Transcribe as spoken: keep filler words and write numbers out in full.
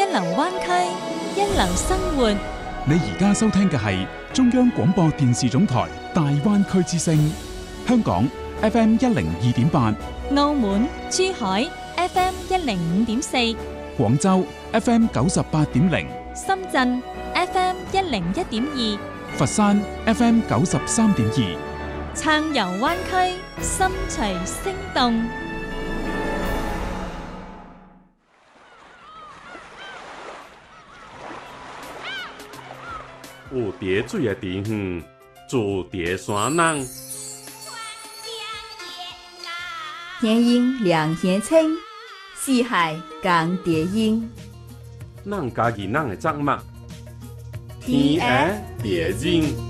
流灣區，一流生活。 你而家收聽嘅係中央廣播電視總台大灣區之聲，香港 F M 一零二點八， 澳門、珠海 F M 一零五點四， 廣州 F M 九十八點零， 深圳 F M 一零一點二， 佛山 F M 九十三點二， 暢遊灣區，心隨聲動。 有蝶水的地方，住蝶山人。 天鹰两天青，四海共蝶音。 咱家己咱的作物，天涯蝶音。